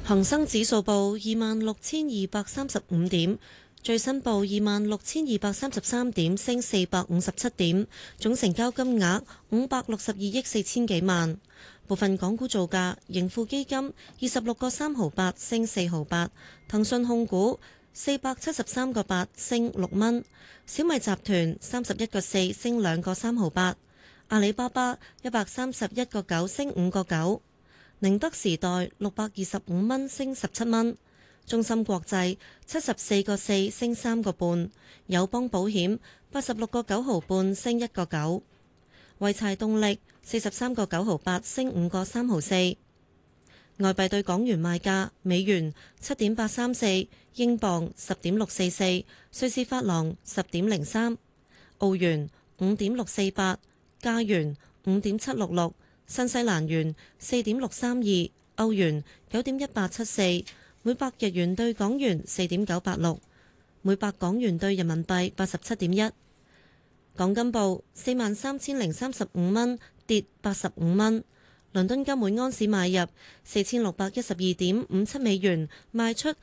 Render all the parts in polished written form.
恒生指數報26,235點，最新報26,233點，升457點，總成交金額562億4千幾萬。部分港股造價：盈富基金26個3毫8升4毫8，騰訊控股473個8升6蚊，小米集團31個4升2個3毫8，阿里巴巴131個9升5個9，寧德時代625蚊升17蚊，中芯國際74個4升3個半，友邦保險86個9毫半升1個9，濰柴動力43個9毫8升5個3毫4。外幣對港元賣價：美元7.834，英鎊10.644，瑞士法郎10.03，澳元5.648，加元5.766，新西蘭元4.632，歐元9.1874，每百日元對港元4.986，每百港元對人民幣87.1。港金報43,035蚊，跌85蚊。倫敦金每安士買入4612.57美元，賣出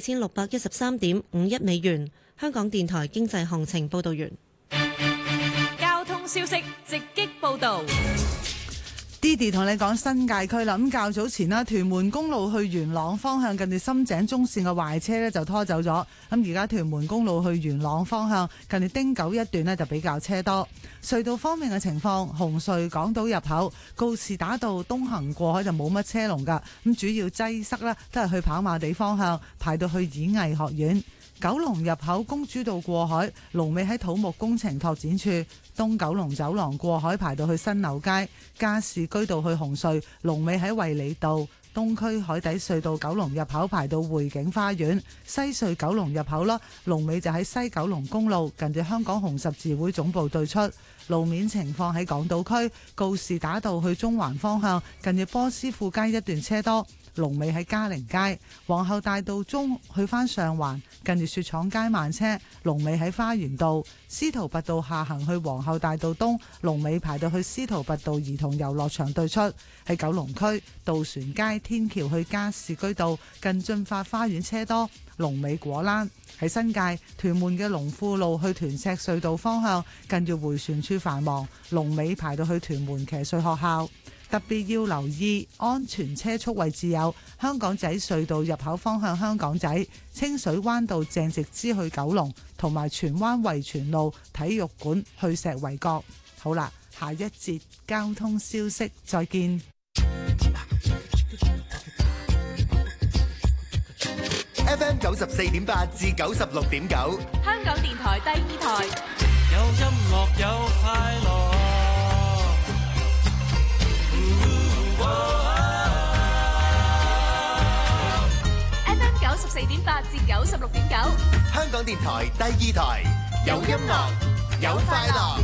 4613.51美元。香港電台經濟行情報道完。 交通消息直擊報導。 Didi 同你講新界區啦，咁較早前啦，屯門公路去元朗方向近住深井中線嘅壞車呢就拖走咗，咁而家屯門公路去元朗方向近住汀九一段呢就比較車多。隧道方面嘅情況，紅隧港島入口告士打道東行過海就冇乜車龍噶，咁主要擠塞啦，都係去跑馬地方向排到去演藝學院。九龍入口公主道過海龍尾喺土木工程拓展處，東九龍走廊過海排到去新樓街，加士居道去紅隧龍尾喺衛理道，東區海底隧道九龍入口排到匯景花園，西隧九龍入口啦，龍尾就喺西九龍公路近住香港紅十字會總部對出。路面情況喺港島區告士打道去中環方向近住波斯富街一段車多，龍尾喺嘉陵街。皇后大道中去返上環近住雪廠街慢車，龍尾喺花園道。司徒拔道下行去皇后大道東，龍尾排到去司徒拔道兒童遊樂場對出。喺九龍區渡船街天橋去加士居道近駿發花園車多，龍尾果欄。喺新界屯門嘅龍富路去屯赤隧道方向近住迴旋處繁忙，龍尾排到去屯門騎術學校。特別要留意安全車速位置有香港仔隧道入口方向香港仔、清水灣道鄭直支去九龍，同埋荃灣維泉路體育館去石圍角。好啦，下一節交通消息再見。 FM 94.8至96.9， 香港電台第二台， 有音樂有快樂。 FM 94.8至96.9， 香港電台第二台，有音樂有快樂。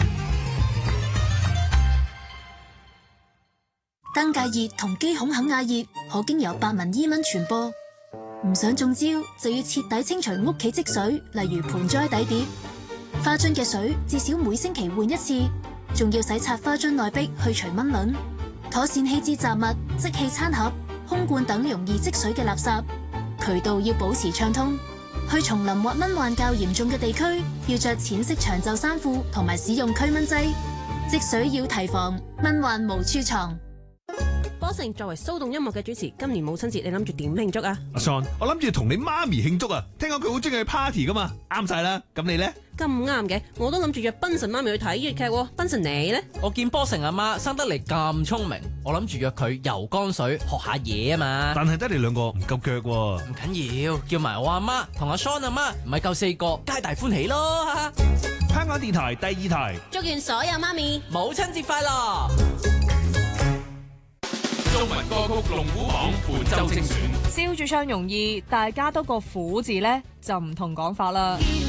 登革熱同肌孔肯亞熱可經由白紋伊蚊傳播。唔想中招，就要徹底清除屋企積水，例如盆栽底碟、花樽嘅水，至少每星期換一次，仲要洗擦花樽內壁去除蚊卵，妥善棄置雜物，即棄餐盒、空罐等容易積水嘅垃圾，渠道要保持暢通。去叢林或蚊患較嚴重嘅地區，要着淺色長袖衫褲同埋使用驅蚊劑。積水要提防，蚊患無處藏。 波成作為騷動音樂嘅主持，今年母親節你諗住點慶祝啊？ 阿 Son， 我諗住同你媽咪慶祝啊！聽講佢好中意去 party 噶嘛，啱晒啦。咁你呢？ 咁啱嘅，我都諗住約賓神媽咪去睇粵劇喎。賓神你呢？ 我見波成阿媽生得嚟咁聰明，我諗住約佢游江水學下嘢啊嘛。 但係得你兩個唔夠腳喎。 唔緊要，叫埋我阿媽同阿 Son 阿媽，唔係夠4個，皆大歡喜咯。 香港電台第二台， 祝願所有媽咪母親節快樂。 中文歌曲龍虎榜本周精選， 燒住唱容易，大家多個苦字呢，就唔同講法啦。